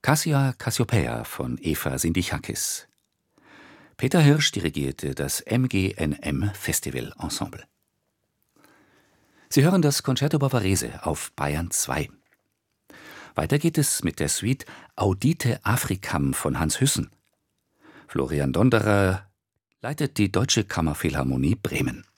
Cassia Cassiopeia von Eva Sindichakis. Peter Hirsch dirigierte das MGNM Festival Ensemble. Sie hören das Concerto Bavarese auf Bayern 2. Weiter geht es mit der Suite Audite Africam von Hans Hüssen. Florian Donderer leitet die Deutsche Kammerphilharmonie Bremen.